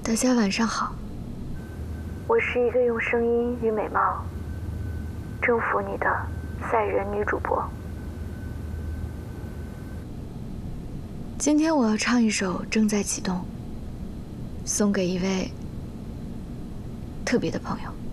大家晚上好，我是一个用声音与美貌征服你的赛人女主播。今天我要唱一首《正在启动》，送给一位特别的朋友。